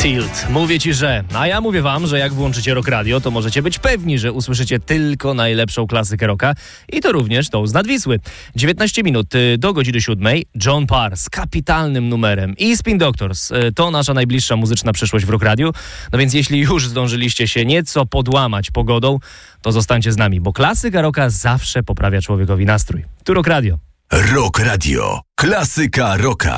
Tilt. Mówię ci, że... A ja mówię wam, że jak włączycie Rock Radio, to możecie być pewni, że usłyszycie tylko najlepszą klasykę rocka i to również tą z Nadwisły. 19 minut do godziny 7. John Parr z kapitalnym numerem i Spin Doctors. To nasza najbliższa muzyczna przyszłość w Rock Radio. No więc jeśli już zdążyliście się nieco podłamać pogodą, to zostańcie z nami, bo klasyka rocka zawsze poprawia człowiekowi nastrój. Tu Rock Radio. Rock Radio. Klasyka rocka.